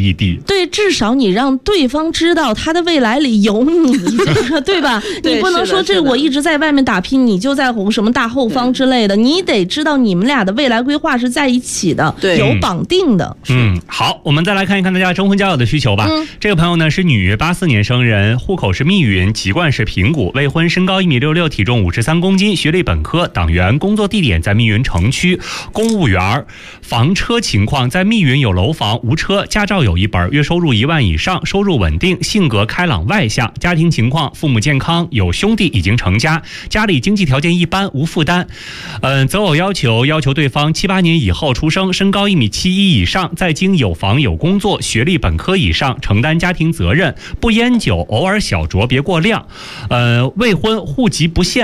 异地。 对，至少你让对方知道他的未来里有你，对吧？ 对， 你不能说这我一直在外面打拼，你就在什么大后方之类的，你得知道你们俩的未来规划是在一起的，有绑定的。 好，我们再来看一看大家征婚交友的需求吧。这个朋友呢是女，84年生人，户口是密云，籍贯是平谷，未婚，身高1.66米，体重53公斤，学历本科，党员，工作地点在密云城区，公务员。房车情况在密云有楼房，无车，驾照有1本，月收入1万以上，收入稳定，性格开朗外向。家庭情况，父母健康，有兄弟已经成家，家里经济条件一般，无负担。择偶要求对方7、8年以后出生，身高1.71米以上，在京有房有工作，学历本科以上，承担家庭责任，不烟酒，偶尔小酌别过量。未婚，户籍不限。